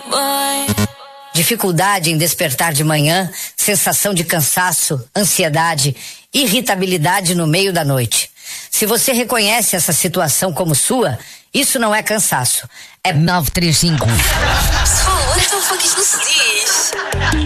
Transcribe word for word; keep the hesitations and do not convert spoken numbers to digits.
Dificuldade em despertar de manhã, sensação de cansaço, ansiedade, irritabilidade no meio da noite. Se você reconhece essa situação como sua, isso não é cansaço. É nove três cinco.